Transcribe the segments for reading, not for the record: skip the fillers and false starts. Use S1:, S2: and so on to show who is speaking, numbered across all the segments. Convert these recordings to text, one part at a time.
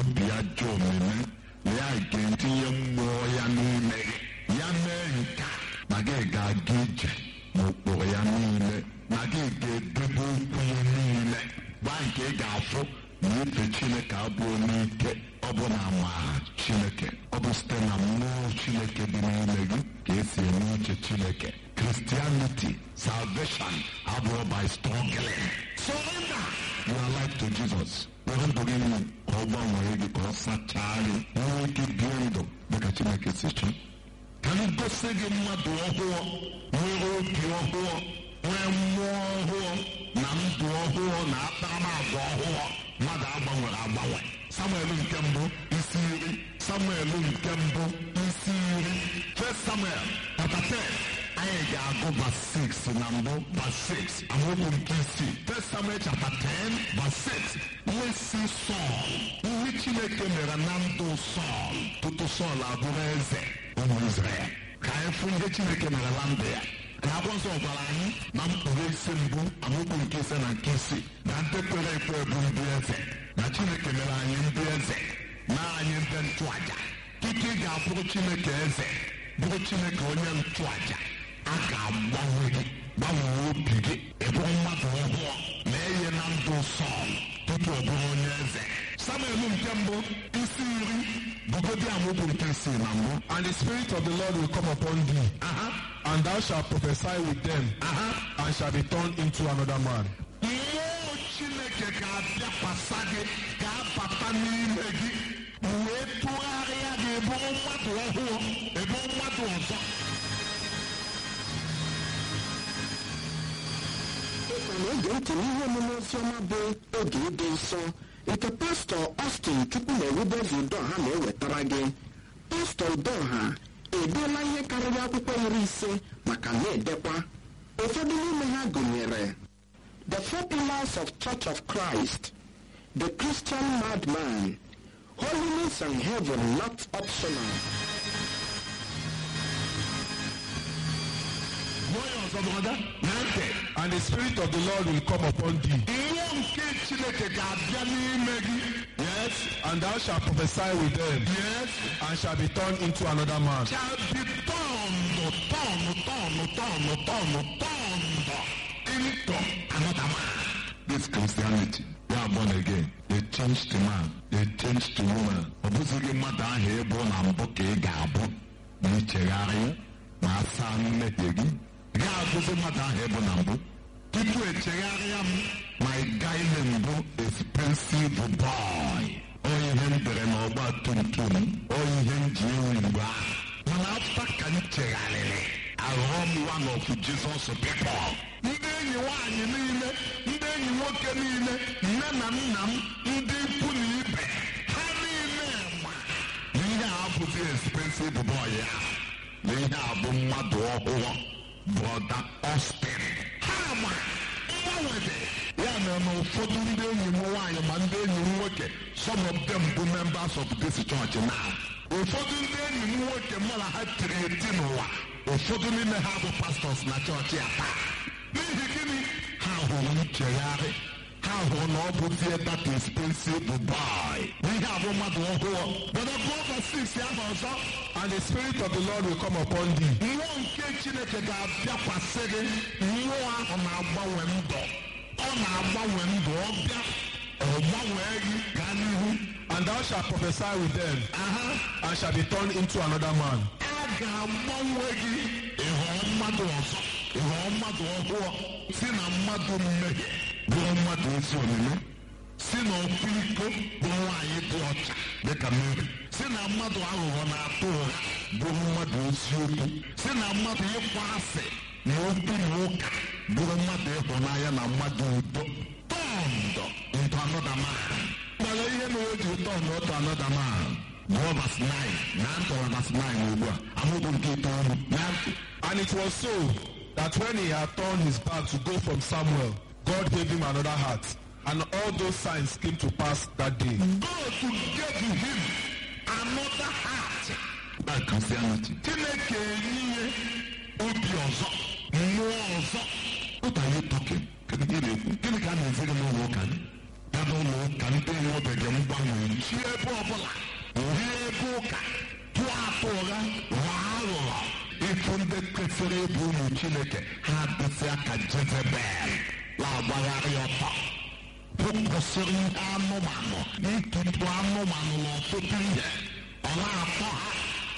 S1: obi ajọ omume ya ga-etinye mmụọ ya n'ime gị, ya mee nke a na gị ga-aga ije n'ụkpụrụ ya niile, na gị ga-edebe okwu ya niile, gba nke ị ga-afụ na ife Chineke abụọ n'ike, ọ bụ na amara Chineke, ọ bụ site na mmụọ Chineke dị n'ime gị ka esi eme uche Chineke. Christianity, salvation abụọ by struggling. Surrender your life to Jesus. Were ndụ gị nne ka ọ gbanwee gị, ka ọ sachaa gị, nwee ike bie ndụ dịka Chineke si chọọ. Ka m gosi gị mmadụ ọhụụ, nwere obi ọhụụ, nwee mmụọ ọhụụ na ndụ ọhụụ na akparamagwa ọhụụ. Mmadụ agbanwere agbanwe. Samuel nke mbụ isi iri. Samuel nke mbụ isi iri. First Samuel chapter 10. Anyị ga-agụ verse 6 na mbụ, verse 6 amaokwu nke isii. First Samuel chapter 10 verse 6. Nwesi Sọl, ihe Chineke mere na ndụ Sọl tutu Sọl abụrụ eze ụmụ Izrel. Ka anyị fụ ihe Chineke mere na ndụ ya. Ka akwụkwọ nsọ gwara anyị na mkpụrụ isi mbụ amaokwu nke ise na nke isii na ndị kwere ekwe bụ ndị eze, na Chineke mere anyị ndị eze, na anyị ndị nchụaja. Tutu ị ga-abụrụ Chineke eze, bụrụ Chineke onye nchụaja, a ga-agbanwe gị, gbanwee obi gị, ịbụrụ mmadụ ọhụụ na enye na ndụ Sọl tutu ọ bụrụ onye eze. Samuel nke mbụ isi iri bugodi amaokwu nke isii na mbụ.
S2: And the Spirit of the Lord will come upon thee, and thou shalt prophesy with them, and shall be turned into another man.
S1: Mmụọ Chineke ga-abịakwasa gị, ga-abata n'ime gị, wee tụgharịa gị, ịbụrụ mmadụ ọhụụ, ịbụrụ mmadụ ọzọ.
S3: Oge ntị n'ihe omume oziọma bụ oge ịdị nsọ nke pastọ Austin Chukwunewubeze Udoha na-ewetara gị. Pastọ Udoha edeela ihe karịrị akwụkwọ 50 maka na-edekwa. Ụfọdụ n'ime ha gụnyere The Four Pillars of Church of Christ, The Christian Madman, Holiness and Heaven Not Optional.
S2: And the Spirit of the Lord will come upon thee. Yes, and thou shalt prophesy with them.
S1: Yes,
S2: and shall be turned into another man.
S1: Shall be turned into another man. This Christianity, they are born again. They changed the man. They changed the woman. Obuzigi mmadụ ahụ ebe ọ na mbụ ka ị ga-abụ ma ichegharịa ma asa mmehie gị. Ga-abụzi mmadụ ahụ ebe na mbụ. Tupu echegharịa m ma ị gaa ile mbụ expensive boy. Ọ ihe m dere n'ọgba tumtum. Ọ ihe m ji ewu mgbe ahụ. Mana afta ka m chegharịrị, aghọọ m one of Jesus people. Ndị enyi nwaanyị niile, ndị enyi nwoke niile, nne na nna m, ndị ikwu na ibe, ha niile ma na ihe a abụghị expensive boy ya, na ihe a bụ mmadụ ọhụrụ, brother Austin. Ha ma mgbanwede ya mere na ụfọdụ ndị enyi m nwaanyị ma ndị enyi m nwoke, some of them bụ members of this church now. Ụfọdụ ndị enyi m nwoke mara ha tiri eti n'ụwa, ụfọdụ n'ime ha bụ pastors na chọọchị a taa. N'ihi gịnị? Ha hụrụ nchegharị, ha hụrụ na ọ bụ that expensive boy. N'ihe abụ mmadụ ọhụụ. But Proverbs 6 ahụ ọzọ,
S2: and the Spirit of the Lord will come upon thee.
S1: Mmụọ nke Chineke ga-abịakwasị gị. Mmụọ ahụ na-agbanwe ndụ. Ọ na-agbanwe ndụ, ọ bịa, ọ gbanwee gị gaa n'ihu.
S2: And thou shalt prophesy with them, and shall be turned into another man.
S1: A ga-agbanwe gị, ịghọọ mmadụ ọzọ, ịghọọ mmadụ ọhụụ, si na mmadụ mmehie bụrụ mmadụ ezi omume, si na ọkwa iko bụrụ nwaanyị dị ọcha dịka Mary, si na mmadụ aghụghọ na-atụ ụgha bụrụ mmadụ eziokwu, si na mmadụ ịkwa asị na okwu na ụka bụrụ mmadụ ịhụnanya na mmadụ udo. Turned into another man. Mana ihe na o ji ụtọ n'otu another man. Gụọ verse 9. Na ntọrọ verse 9 ugbu a. Amaokwu nke itoolu.
S2: And it was so that when he had turned his back to go from Samuel, God gave him another heart, and all those signs came to pass that day.
S1: God gave him another heart. By Christianity. Chineke enyiye obi ọzọ, mmụọ ọzọ. What are you talking? Gịnị ka a na-eziri n'ụlọ ụka gị? Ya n'ụlọ ụka ndị enwebeghị mgbanwe chi ebe ọbụla, rie ebe ụka, tụọ atụ ụgha, ghọọ aghụghọ. Ịfụ ndị kwesịrị ịbụ ụmụ Chineke, ha dịsịa ka Jezebel na-agbagharị ọtọ, pụpụsịrị ihe anụmanụ, ịtụtụ anụmanụ n'ọtụtụ ihe, ọ na-atọ ha.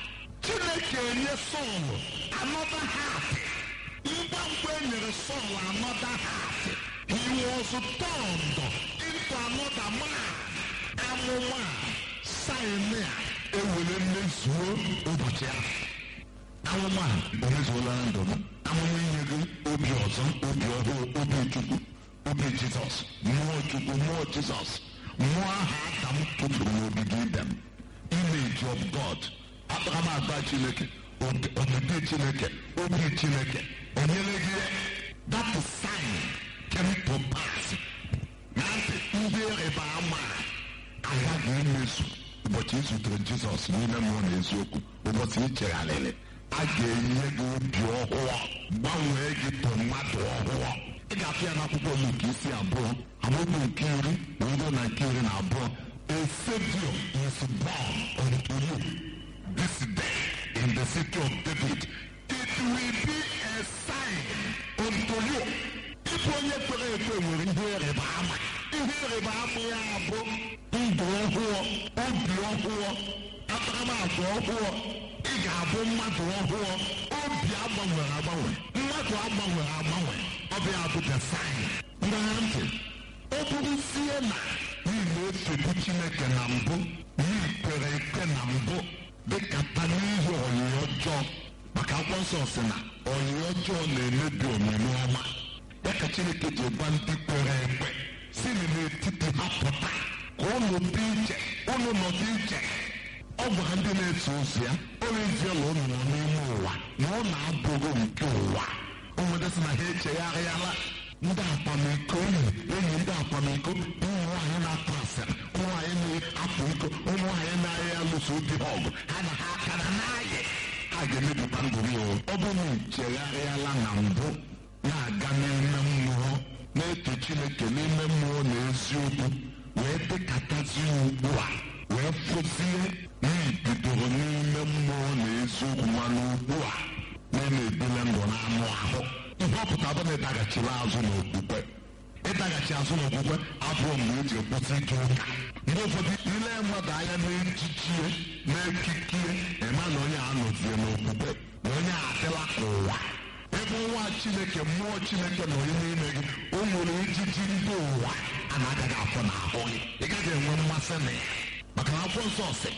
S1: Chineke enye Sọl another half. Ngwa ngwa e nyere Sọl another half, he was turned into another man. Amụma saịn a ewere mmezuo ụbọchị ahụ. Amụma emezuola na ndụ m. Amụma inye gị obi ọzọ, obi ọhụụ, obi Chukwu, obi Jizọs, mmụọ Chukwu, mmụọ Jizọs, mmụọ ahụ Adam tụfuru n'ogige Iden, image of God, akparamagwa Chineke, ọdịdị Chineke, obi Chineke, o nyere gị ya. That sign came to pass. Na ndị ịrịba ama agaghị emezu ụbọchị ị zutere Jizọs n'ime mmụọ na eziokwu. Ụbọchị ị chegharịrị, a ga-enye gị obi ọhụụ, gbanwee gị tụ mmadụ ọhụụ. Ị ga-afụ ya n'akwụkwọ Luk isi abụọ, amaokwu nke 10 ruo na nke 12. A Savior is born unto you this day in the city of David. It will be a sign unto you. Ịbụ onye kwere ekwe nwere ihe ịrịba ama. Ihe ịrịba ama ya bụ ndụ ọhụụ, obi ọhụụ, akparamagwa ọhụụ. Ị ga-abụ mmadụ ọhụụ, obi agbanwere agbanwe, mmadụ agbanwere agbanwe. Ọ bụ ya bụ the sign. Ngwa ntị, ọ bụrụ sie na niile efebu Chineke na mbụ, n'ikpere ekpe na mbụ, dịkata n'ihi ọyị ọjọọ, maka akwụkwọ nsọ sị na ọyị ọjọọ na-emebi omume ọma. Ya ka Chineke ji gwa ndị kwere ekwe si n'etiti ha pụta ka ụnụ dị iche, ụnụ nọdụ iche. Ọ gwara ndị na-eso ụzọ ya, o eziela ụnụ nọ n'ime ụwa na ọ na-abụghị nke ụwa. O nwere sị na ha echegharịala. Ndị akwamiko enyi ndị akwamiko, ụmụ nwaanyị na-atụ asịrị, ụmụ nwaanyị na-apụ iko, ụmụ nwaanyị na-ahịa alụso obi ha ọgụ, ha na ha aka na n'ahịa. A ga-emebikwa ndụ gị. Ọ bụrụ na ichegharịala na mbụ, na-aga n'ime mmụọ, na-eto Chineke n'ime mmụọ na eziokwu, wee dịkatazi ugbu a, wee fụzie na ibidoro n'ime mmụọ na eziokwu, mana ugbu a na-ebile ndụ n'anụ ahụ. Ihe ọ pụtara bụ na ịdaghachila azụ n'okwukwe. Ịdaghachi azụ n'okwukwe abụọ mgbe eji ekwụsị ike ụka. Mgbe ụfọdụ ile mmadụ anya n'echichie na ekikie, ema na onye a nọzie n'okwukwe na onye a adịla ka ụwa. Ebe nwa Chineke, mmụọ Chineke nọ n'ime gị, o nwere ejiji ndị ụwa a na-agaghị afọ n'ahụ gị. Ị gaghị enwe mmasị na ya, maka na akwụkwọ nsọ sị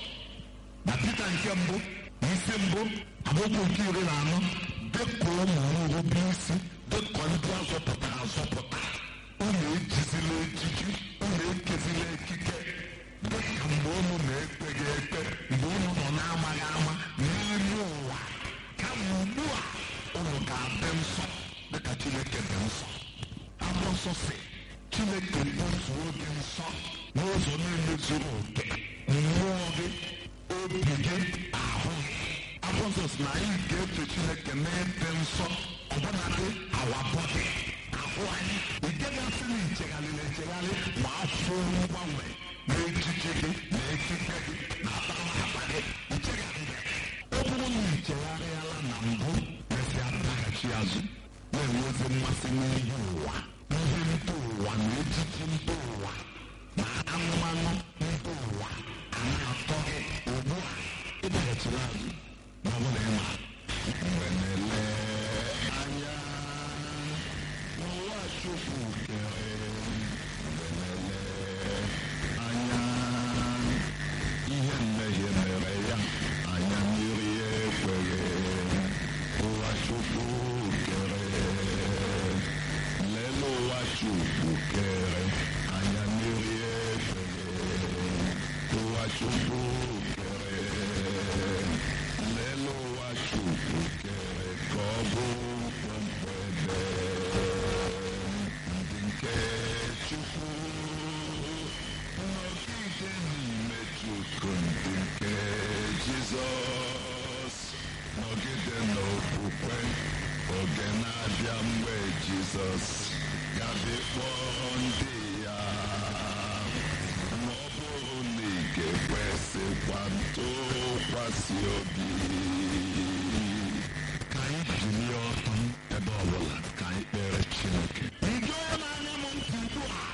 S1: na Pita nke mbụ isi mbụ amaokwu nke 14, dịka ụmụ nrube isi, dịka ndị azọpụtara azọpụta, unu ejizila ejiji, unu ekezila ekike, dịka mgbe unu na-ekpeghị ekpe, mgbe unu nọ na-amaghị ama n'ime ụwa. Kama ugbu a unu ga-adị nsọ dịka Chineke dị nsọ. Akwụkwọ nsọ sị Chineke buzuo gị nsọ n'ụzọ niile zuru oke, mmụọ gị, obi gị, ahụ gị. Akwụkwọ nsọ sị na anyị ga-efe Chineke na-ede nsọ, ọbụnadị awabọ gị, ahụ anyị. Ị gaghị na ichegharịla echegharị ma afọ mgbanwe n'echiche gị na ekike gị na akparamagwa gị. Ichegharịla. Ọ bụrụ na ichegharịala na mbụ, mesịa daghachi azụ, na-enwezi mmasị n'ihe ụwa, ihe ndị ụwa na ejiji ndị ụwa na anụmanụ ndị ụwa, a na-atọ gị. Ugbu a ịdaghachila azụ, ma ọ bụla ịma mgbe na-ele anya n'ụwa Chukwu kere, mgbe na-ele anya ihe mmehie mere ya, anya mmiri ekweghị. Ụwa Chukwu kere, lele ụwa Chukwu kere, anya mmiri ekweghị. Ụwa Chukwu kere, lele ụwa Chukwu kere, ka ọ bụ mkpemkpebe. Ndị nke Chukwu nọgide n'ime Chukwu, ndị nke Jizọs nọgide n'okwukwe. Oge na-abịa mgbe Jizọs ga-abịa kpọrọ ndị ya. Ma ọ bụrụ na ị ga-ekwesịkwa ntụkwasị obi. Ka anyị jilie ọtọ ebe ọbụla ka anyị kpere Chineke. Ndị onye na-anya m ntị ugbu a,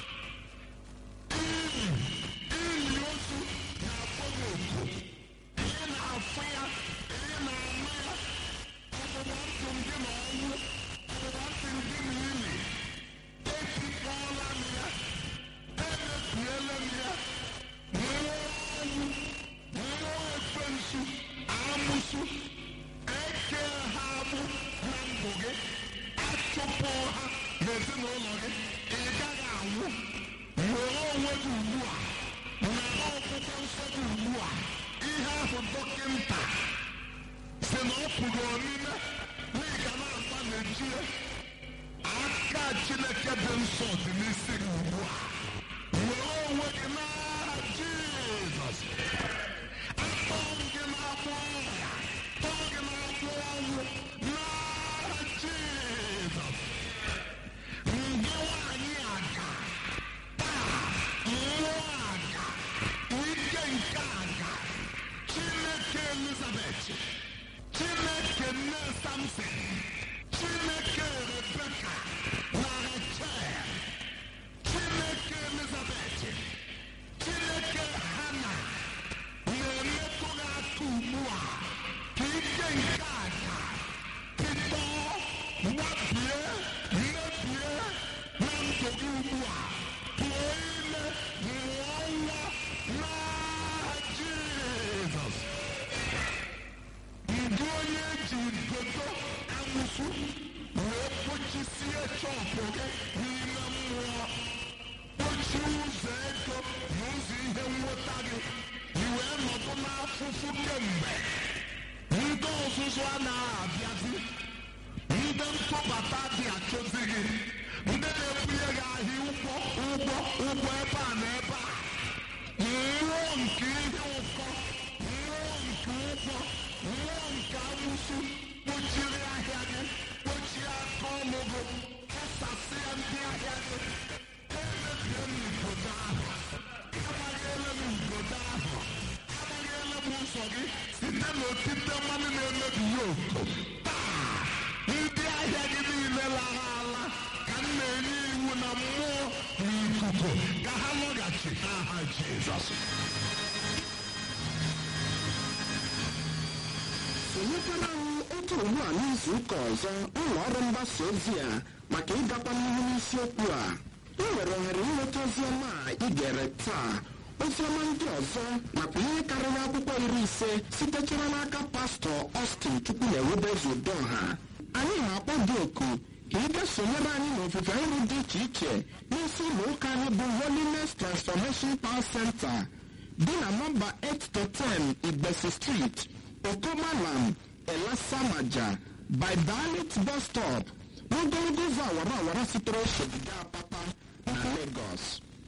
S1: ili ozu na-akpọ m oku. Ihe na-afụ ya, ihe na-ama ya, ọgbụgba ndụ ndị na ọnwụ, ọgbụgba ndụ ndị na ili. Etikọọla m ya, emebiela m ya, nwụọ ọnwụ, nwụọ ekwensu, amụsụ, eke ha agbụ na ndụ gị, achụpụ ha n'ezinụlọ gị, ị gaghị anwụ. Nwere onwe gị ugbu a, nwere ọgwụgwọ nsọ gị ugbu a. Ihe ahụ dọkịnta si na ọ pụrụ omime na ị ga na-agba n'ejie. Aka Chineke dị nsọ dị n'isi gị ugbu a. Nwere onwe gị n'aha Jizọs. Atọ gị na-agbụ ọrịa, tọọ gị na-agbụ ọnwụ n'aha Jizọs. Ndị nwaanyị aga taa, mmụọ aga, ike nke aga, Chineke Elizabeth, Chineke nne Samson, Chineke Rebeka na Rachel, Chineke Elizabeth, Chineke Hana na-emetụ gị aka ugbu a. Ka ike nke aga pịtọọ, wabie, mebie na ndụ gị ugbu a. Pụọ ime, nwụọ nwa n'aha Jizọs. Ndị onye eji godo amụsụ wee kpochisie chọpụ gị n'ime mmụọ, kpochie ụzọ ego na ụzọ ihe nweta gị, i wee nọdụ n'afụfụ kemgbe. Ndị ọzụzụ anaghị abịazi, ndị ntụbata dị achọzi gị, ndị na-ebunye gị ahịa ụgwọ ebe a na ebe a. Mmụọ nke ihe ụkọ, mmụọ nke ụgwọ, mmụọ nke amụsụ kpochiri ahịa gị, kpochie aka ọlụ gị, kesasịa ndị ahịa gị. Emebie m igodo ahụ, agbaghela m igodo ahụ, agbaghela m ụzọ gị site n'otite mmanụ na-emebi yooko. Taa, ndị ahịa gị niile lara ala ka m na-enye iwu na mmụọ na ikuku ka ha lọghachi n'aha Jizọs.
S3: sonyekwara anyị otu ugbu a n'izu ụka ọzọ ụlọ ọrụ mgbasa ozi a maka ịgakwa n'ihu n'isiokwu a. Ị nwere ohere inweta oziọma a ị gere taa, oziọma ndị ọzọ nakwa ihe karịrị akwụkwọ 50 sitechara n'aka pastọ Austin Chukwunewubezu Udoha. Anyị na-akpọ gị oku ka ị gaa sonyere anyị n'ofufe nri dị iche iche n'isi ụlọ ụka anyị bụ Holiness Transformation Power Center dị na nọmba 8-10 Igbesi Street, Okomalam, Elasamaja, by Balit Bus Stop, n'ogologo ụzọ awara sitere Oshogide Apapa na Lagos.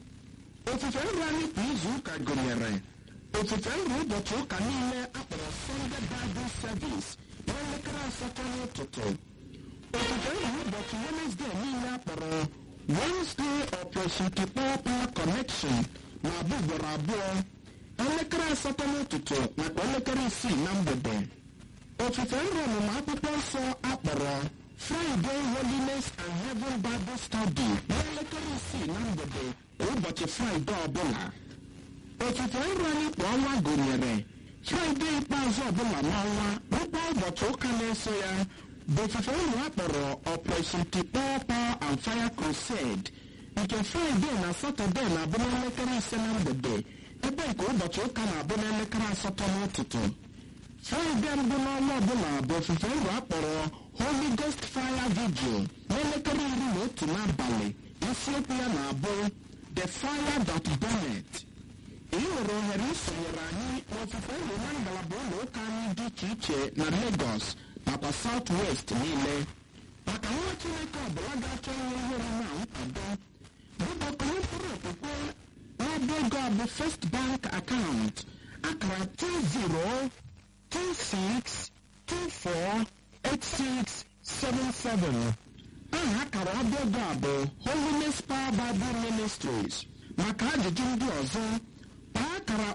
S3: Ofufe nri anyị kwa izu ụka gụnyere ofufe nri ụbọchị ụka niile akpọrọ Sunday Bible Service n'elekere 8 n'ụtụtụ. Ofufe nri ụbọchị Wednesday niile akpọrọ Wednesday Operation Power Connection na-abụ ugboro abụọ, elekere 8 n'ụtụtụ nakwa elekere 6 na mgbede. Ofufe nri ọmụmụ akwụkwọ nsọ akpọrọ Friday Holiness and Heaven Bible Study n'elekere 6 na mgbede ụbọchị Fraịde ọbụla. Ofufe nri anyị kwa ọnwa gụnyere Fraịde ikpeazụ ọbụla n'ọnwa rụkwa ụbọchị ụka na-eso ya bụ ofufe nri akpọrọ Operation Power and Fire Crusade, nke Fraịde na Satọde na-abụ n'elekere 5 na mgbede, ebe nke ụbọchị ụka na-abụ n'elekere 8 n'ụtụtụ. Fraịde mbụ n'ọnwa ọbụla bụ ofufe nri akpọrọ Holy Ghost Fire Vigil n'elekere 11 n'abalị. Isiokwu ya na-abụ The Fire That Burneth. Ị nwere ohere isonyere anyị n'ofufe nri na ngalaba ụlọ ụka anyị dị iche iche na Lagos nakwa South West niile. Maka nwa Chineke ọbụla ga-achọ ihe ihere na nkwado, bụbọkọ mkpụrụ okwukwe n'ọba ego a bụ First Bank Account akara 2026248677. Aha akara ọba ego a bụ Holiness Power Bible Ministries. Maka ajụjụ ndị ọzọ, kpaa akara